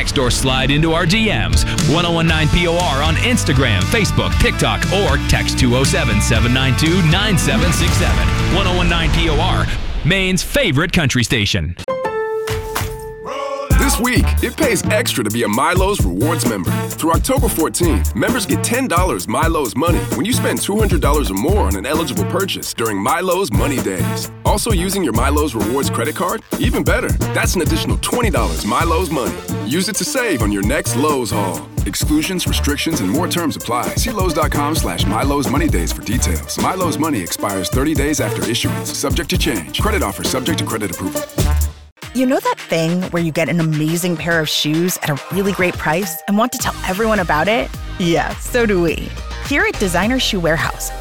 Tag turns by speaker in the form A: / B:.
A: Text or slide into our DMs. 1019 POR on Instagram, Facebook, TikTok, or text 207-792-9767. 1019 POR, Maine's favorite country station.
B: This week, it pays extra to be a Milo's Rewards member. Through October 14th, members get $10 Milo's Money when you spend $200 or more on an eligible purchase during Milo's Money Days. Also using your Milo's Rewards credit card? Even better, that's an additional $20 Milo's Money. Use it to save on your next Lowe's haul. Exclusions, restrictions, and more terms apply. See Lowe's.com/Milo's Money Days for details. Milo's Money expires 30 days after issuance, subject to change. Credit offer subject to credit approval.
C: You know that thing where you get an amazing pair of shoes at a really great price and want to tell everyone about it? Yeah, so do we. Here at Designer Shoe Warehouse,